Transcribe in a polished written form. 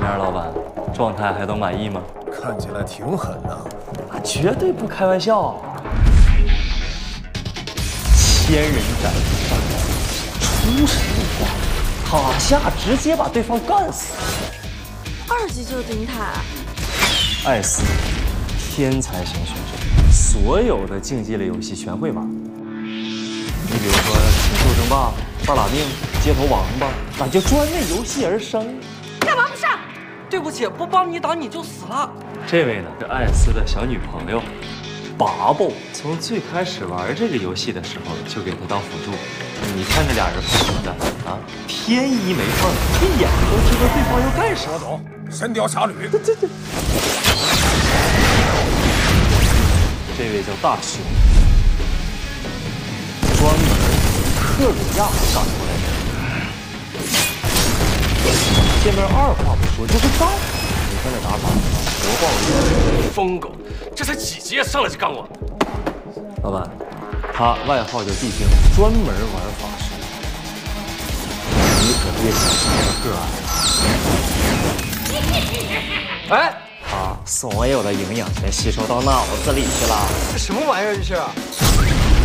面老板，状态还都满意吗？ 看起来挺狠呐， 绝对不开玩笑。千人斩上出神入化，塔下直接把对方干死。 2级就顶塔， 艾斯，天才型选手，所有的竞技类游戏全会玩。你比如说《星球争霸》、半拉命、街头王八，那就专为游戏而生。 干嘛不上？ 对不起，不帮你打你就死了。 这位呢是艾斯的小女朋友，拔宝。从最开始玩这个游戏的时候就给他当辅助。你看这俩人碰什么的啊？天衣没缝，一眼就知道对方要干什么。 总，神雕侠侣。 这位叫大雄，专门克鲁亚干出来的。见面二话不说就是干。你看这打法，多暴力！ 疯狗，这才几级上来就干我！ 老板，他外号叫地精，专门玩法术。你可别想个矮。哎，他所有的营养全吸收到脑子里去了。 这什么玩意儿这是？